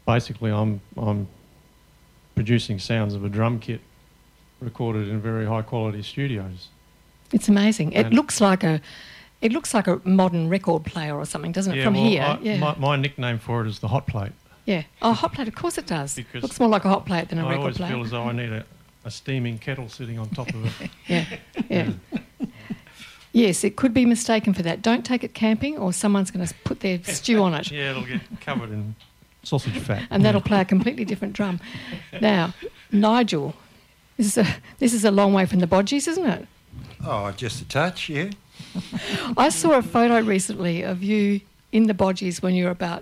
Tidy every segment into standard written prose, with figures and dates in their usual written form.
basically I'm producing sounds of a drum kit recorded in very high quality studios. It's amazing. It looks like a modern record player or something, doesn't it? From here, my nickname for it is the hot plate. Yeah. Oh, hot plate. Of course it does. Because looks more like a hot plate than a record player. I always feel as though I need a steaming kettle sitting on top of it. Yeah. Yes, it could be mistaken for that. Don't take it camping, or someone's going to put their stew on it. Yeah, it'll get covered in sausage fat. And that'll play a completely different drum. Now, Nigel, this is a long way from the Bodgies, isn't it? Oh, just a touch, yeah. I saw a photo recently of you in the Bodgies when you were about,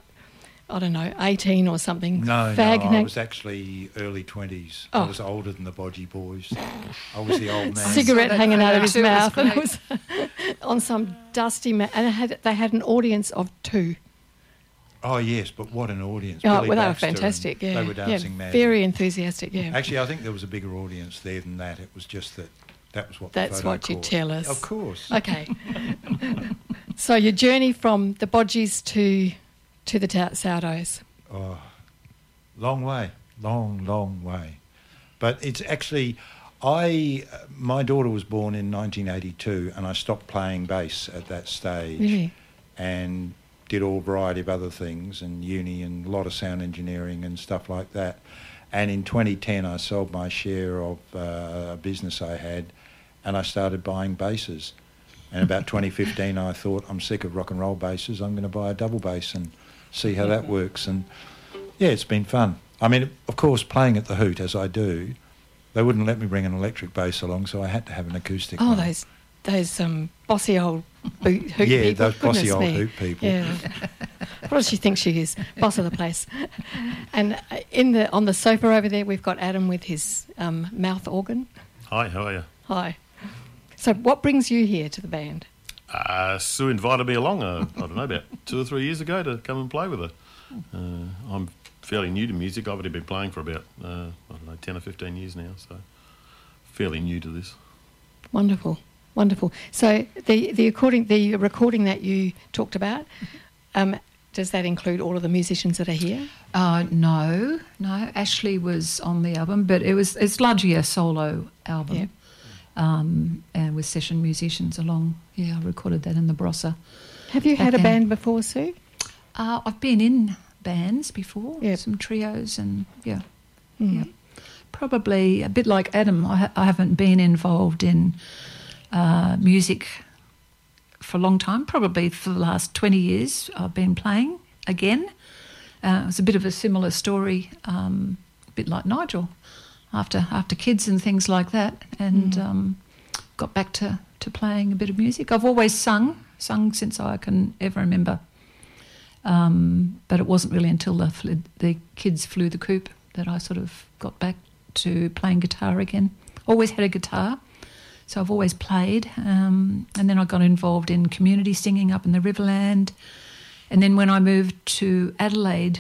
18 or something. No, I was actually early 20s. Oh. I was older than the Bodgie boys. I was the old man. Cigarette hanging out of his mouth. And it was on some dusty and they had an audience of 2. Oh, yes, but what an audience. Oh, Billy well, they were Baxter, fantastic, yeah. They were dancing mad. Very enthusiastic, yeah. Actually, I think there was a bigger audience there than that. It was just that was what That's the photo what you caught. tell us. Of course. Okay. So your journey from the Bodgies to the Sourdoughs. Oh, long way. Long way. But it's actually... my daughter was born in 1982 and I stopped playing bass at that stage. Really? And did all variety of other things and uni and a lot of sound engineering and stuff like that. And in 2010 I sold my share of a business I had and I started buying basses. And about 2015 I thought, I'm sick of rock and roll basses, I'm going to buy a double bass and see how that works. And yeah, it's been fun. I mean, of course, playing at the Hoot as I do, they wouldn't let me bring an electric bass along, so I had to have an acoustic one. Those bossy old hoot people. Yeah, those bossy old hoot people. Yeah. What does she think she is? Boss of the place. And on the sofa over there, we've got Adam with his mouth organ. Hi, how are you? Hi. So what brings you here to the band? Sue invited me along, I don't know, about 2 or 3 years ago to come and play with her. I'm fairly new to music. I've already been playing for about, 10 or 15 years now, so fairly new to this. Wonderful. So the recording that you talked about, does that include all of the musicians that are here? No. Ashley was on the album, but it's largely a solo album. Yeah. And with session musicians along. Yeah, I recorded that in the Barossa. Have you had a band before, Sue? I've been in bands before, some trios and, yeah. Probably a bit like Adam, I haven't been involved in music for a long time. Probably for the last 20 years I've been playing again. It's a bit of a similar story, a bit like Nigel. After kids and things like that, and got back to playing a bit of music. I've always sung since I can ever remember, but it wasn't really until the kids flew the coop that I sort of got back to playing guitar again. Always had a guitar, so I've always played, and then I got involved in community singing up in the Riverland, and then when I moved to Adelaide,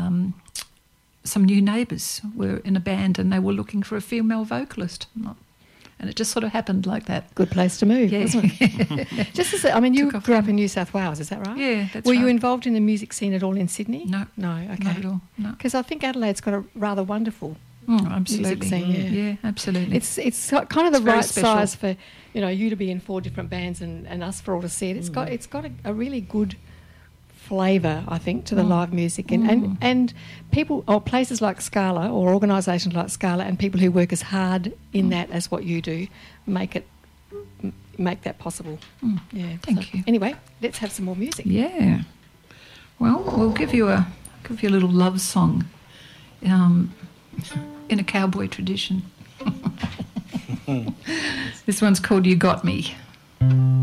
some new neighbours were in a band and they were looking for a female vocalist. And it just sort of happened like that. Good place to move, wasn't it? You grew up in New South Wales, is that right? Yeah, that's right. Were you involved in the music scene at all in Sydney? No. No, okay. Not at all, no. Because I think Adelaide's got a rather wonderful absolutely. music scene. Yeah, absolutely. It's kind of the right special size for, you to be in 4 different bands and us for all to see it. It's got a really good flavour, I think, to the live music and people or places like Scala or organisations like Scala and people who work as hard in that as what you do make that possible. Yeah. Thank you. Anyway, let's have some more music. Yeah. Well, we'll give you a little love song in a cowboy tradition. This one's called You Got Me.